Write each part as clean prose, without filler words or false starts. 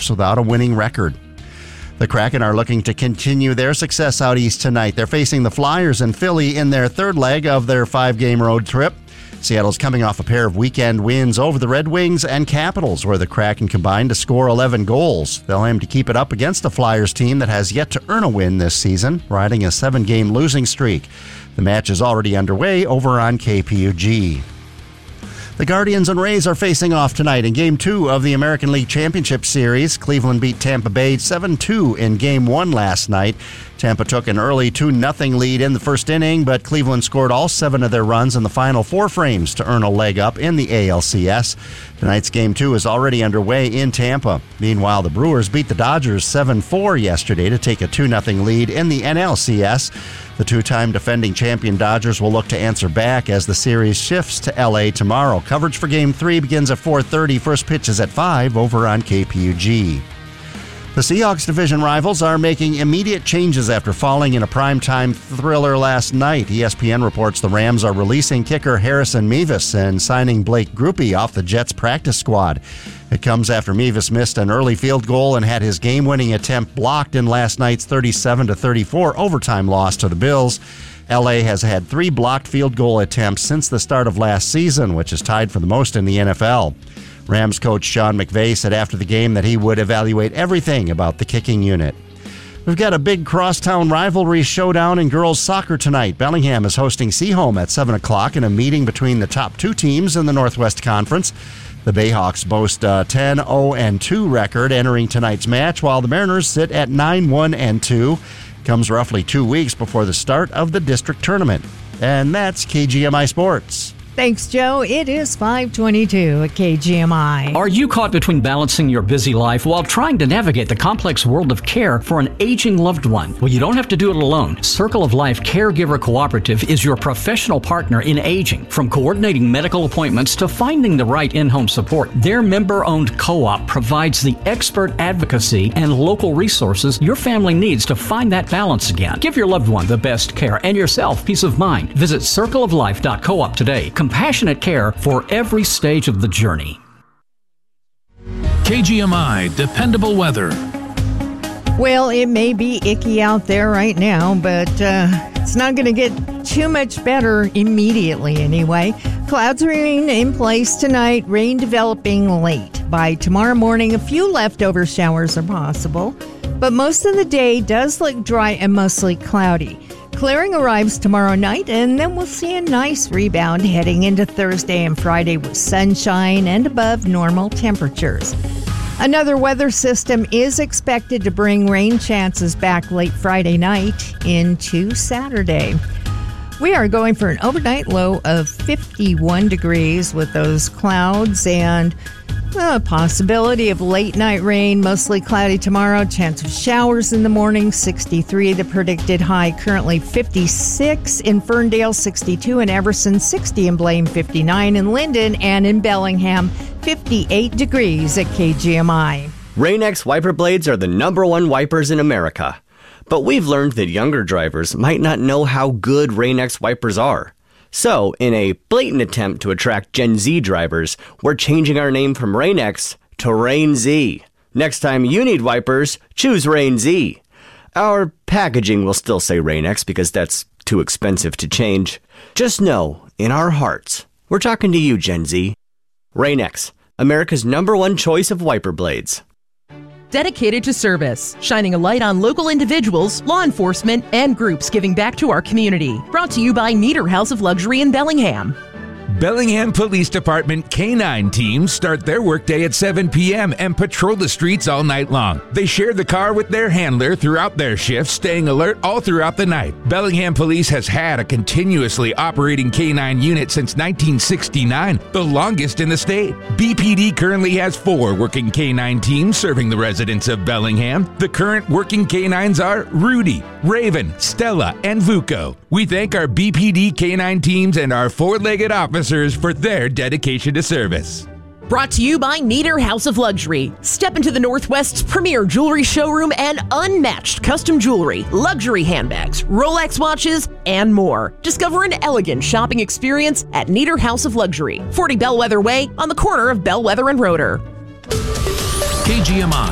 playoffs without a winning record. The Kraken are looking to continue their success out east tonight. They're facing the Flyers in Philly in their third leg of their 5-game road trip. Seattle's coming off a pair of weekend wins over the Red Wings and Capitals, where the Kraken combined to score 11 goals. They'll aim to keep it up against a Flyers team that has yet to earn a win this season, riding a 7-game losing streak. The match is already underway over on KPUG. The Guardians and Rays are facing off tonight in Game 2 of the American League Championship Series. Cleveland beat Tampa Bay 7-2 in Game 1 last night. Tampa took an early 2-0 lead in the first inning, but Cleveland scored all 7 of their runs in the final 4 frames to earn a leg up in the ALCS. Tonight's Game 2 is already underway in Tampa. Meanwhile, the Brewers beat the Dodgers 7-4 yesterday to take a 2-0 lead in the NLCS. The two-time defending champion Dodgers will look to answer back as the series shifts to L.A. tomorrow. Coverage for Game 3 begins at 4:30. First pitch is at 5 over on KPUG. The Seahawks division rivals are making immediate changes after falling in a primetime thriller last night. ESPN reports the Rams are releasing kicker Harrison Mevis and signing Blake Grupe off the Jets practice squad. It comes after Mevis missed an early field goal and had his game-winning attempt blocked in last night's 37-34 overtime loss to the Bills. LA has had 3 blocked field goal attempts since the start of last season, which is tied for the most in the NFL. Rams coach Sean McVay said after the game that he would evaluate everything about the kicking unit. We've got a big crosstown rivalry showdown in girls soccer tonight. Bellingham is hosting Seaholm at 7 o'clock in a meeting between the top 2 teams in the Northwest Conference. The Bayhawks boast a 10-0-2 record entering tonight's match, while the Mariners sit at 9-1-2. Comes roughly 2 weeks before the start of the district tournament. And that's KGMI Sports. Thanks, Joe. It is 5:22 at KGMI. Are you caught between balancing your busy life while trying to navigate the complex world of care for an aging loved one? Well, you don't have to do it alone. Circle of Life Caregiver Cooperative is your professional partner in aging. From coordinating medical appointments to finding the right in-home support, their member-owned co-op provides the expert advocacy and local resources your family needs to find that balance again. Give your loved one the best care and yourself peace of mind. Visit circleoflife.coop today. Compassionate care for every stage of the journey. KGMI Dependable Weather. Well, it may be icky out there right now, but it's not going to get too much better immediately anyway. Clouds remain in place tonight, rain developing late. By tomorrow morning, a few leftover showers are possible, but most of the day does look dry and mostly cloudy. Clearing arrives tomorrow night, and then we'll see a nice rebound heading into Thursday and Friday with sunshine and above normal temperatures. Another weather system is expected to bring rain chances back late Friday night into Saturday. We are going for an overnight low of 51 degrees with those clouds and a possibility of late night rain, mostly cloudy tomorrow. Chance of showers in the morning, 63 the predicted high. Currently 56 in Ferndale, 62 in Everson, 60 in Blaine, 59 in Linden, and in Bellingham, 58 degrees at KGMI. Rain-X wiper blades are the #1 wipers in America. But we've learned that younger drivers might not know how good Rain-X wipers are. So, in a blatant attempt to attract Gen Z drivers, we're changing our name from Rain-X to Rain-Z. Next time you need wipers, choose Rain-Z. Our packaging will still say Rain-X because that's too expensive to change. Just know, in our hearts, we're talking to you, Gen Z. Rain-X, America's #1 choice of wiper blades. Dedicated to service, shining a light on local individuals, law enforcement, and groups giving back to our community. Brought to you by Nieder House of Luxury in Bellingham. Bellingham Police Department K-9 teams start their workday at 7 p.m. and patrol the streets all night long. They share the car with their handler throughout their shifts, staying alert all throughout the night. Bellingham Police has had a continuously operating K-9 unit since 1969, the longest in the state. BPD currently has 4 working K-9 teams serving the residents of Bellingham. The current working K-9s are Rudy, Raven, Stella, and Vuko. We thank our BPD K-9 teams and our 4-legged officers for their dedication to service. Brought to you by Nieder House of Luxury. Step into the Northwest's premier jewelry showroom and unmatched custom jewelry, luxury handbags, Rolex watches, and more. Discover an elegant shopping experience at Nieder House of Luxury, 40 Bellwether Way on the corner of Bellwether and Roeder. KGMI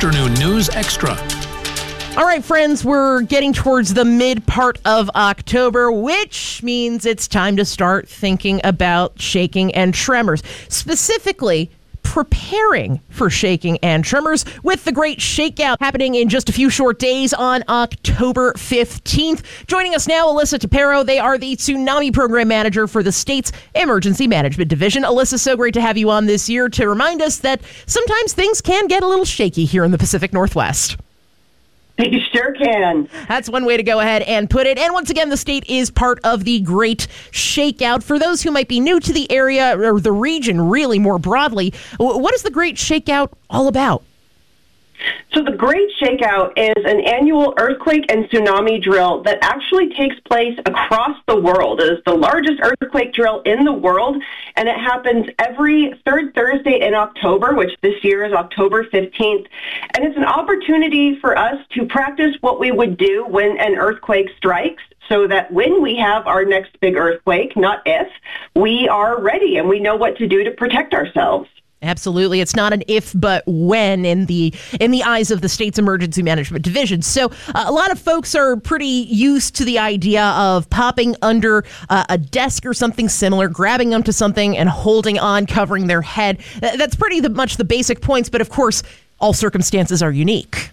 Afternoon News Extra. All right, friends, we're getting towards the mid part of October, which means it's time to start thinking about shaking and tremors, specifically preparing for shaking and tremors with the Great Shakeout happening in just a few short days on October 15th. Joining us now, Alyssa Tapero. They are the Tsunami Program Manager for the state's Emergency Management Division. Alyssa, so great to have you on this year to remind us that sometimes things can get a little shaky here in the Pacific Northwest. You sure can. That's one way to go ahead and put it. And once again, the state is part of the Great Shakeout. For those who might be new to the area or the region really more broadly, what is the Great Shakeout all about? So the Great Shakeout is an annual earthquake and tsunami drill that actually takes place across the world. It is the largest earthquake drill in the world, and it happens every third Thursday in October, which this year is October 15th. And it's an opportunity for us to practice what we would do when an earthquake strikes, so that when we have our next big earthquake, not if, we are ready and we know what to do to protect ourselves. Absolutely. It's not an if, but when in the eyes of the state's Emergency Management Division. So a lot of folks are pretty used to the idea of popping under a desk or something similar, grabbing onto something and holding on, covering their head. That's pretty much the basic points. But of course, all circumstances are unique.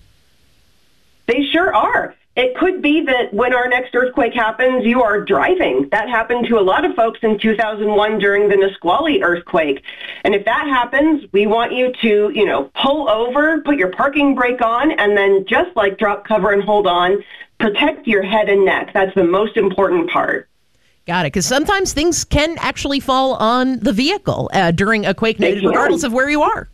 They sure are. It could be that when our next earthquake happens, you are driving. That happened to a lot of folks in 2001 during the Nisqually earthquake. And if that happens, we want you to, pull over, put your parking brake on, and then just like drop, cover, and hold on, protect your head and neck. That's the most important part. Got it. Because sometimes things can actually fall on the vehicle during a quake, regardless of where you are.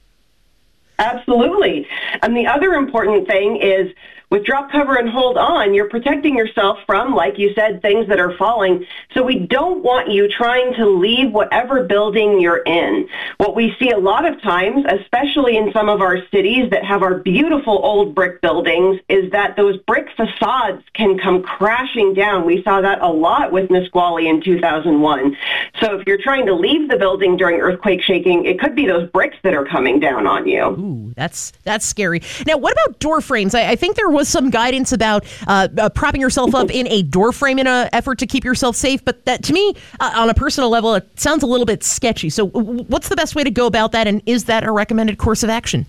Absolutely. And the other important thing is with drop, cover, and hold on, you're protecting yourself from, like you said, things that are falling. So we don't want you trying to leave whatever building you're in. What we see a lot of times, especially in some of our cities that have our beautiful old brick buildings, is that those brick facades can come crashing down. We saw that a lot with Nisqually in 2001. So if you're trying to leave the building during earthquake shaking, it could be those bricks that are coming down on you. Ooh, that's scary. Now, what about door frames? I think there was some guidance about propping yourself up in a door frame in an effort to keep yourself safe, but that to me, on a personal level, it sounds a little bit sketchy. So what's the best way to go about that, and is that a recommended course of action?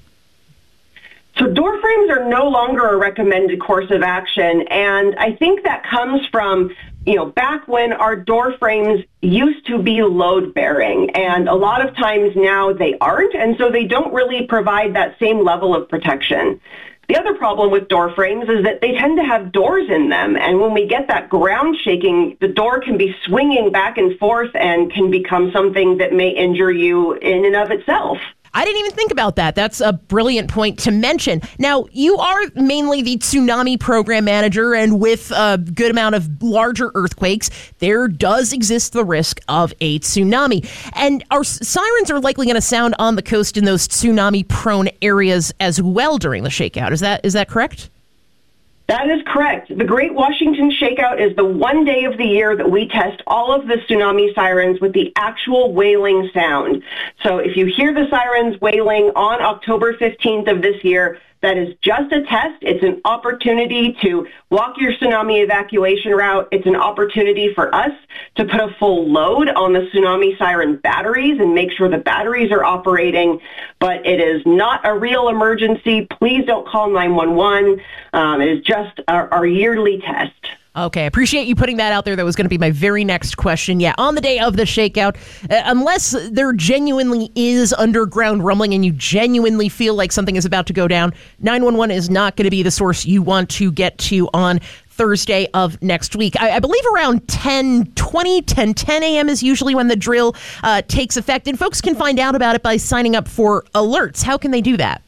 So door frames are no longer a recommended course of action, and I think that comes from back when our door frames used to be load-bearing, and a lot of times now they aren't, and so they don't really provide that same level of protection. The other problem with door frames is that they tend to have doors in them, and when we get that ground shaking, the door can be swinging back and forth and can become something that may injure you in and of itself. I didn't even think about that. That's a brilliant point to mention. Now, you are mainly the Tsunami Program Manager, and with a good amount of larger earthquakes, there does exist the risk of a tsunami. And our sirens are likely going to sound on the coast in those tsunami-prone areas as well during the shakeout. Is that correct? That is correct. The Great Washington Shakeout is the one day of the year that we test all of the tsunami sirens with the actual wailing sound. So if you hear the sirens wailing on October 15th of this year, that is just a test. It's an opportunity to walk your tsunami evacuation route. It's an opportunity for us to put a full load on the tsunami siren batteries and make sure the batteries are operating. But it is not a real emergency. Please don't call 911. It is just our yearly test. Okay, I appreciate you putting that out there. That was going to be my very next question. Yeah, on the day of the shakeout, unless there genuinely is underground rumbling and you genuinely feel like something is about to go down, 911 is not going to be the source you want to get to on Thursday of next week. I believe around 10 a.m. is usually when the drill takes effect, and folks can find out about it by signing up for alerts. How can they do that?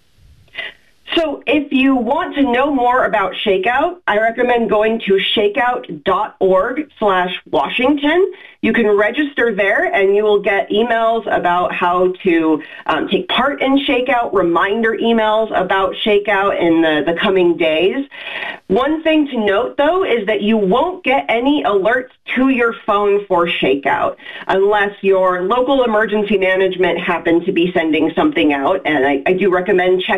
So if you want to know more about Shakeout, I recommend going to shakeout.org/Washington. You can register there, and you will get emails about how to take part in Shakeout, reminder emails about Shakeout in the coming days. One thing to note, though, is that you won't get any alerts to your phone for Shakeout unless your local emergency management happen to be sending something out, and I do recommend checking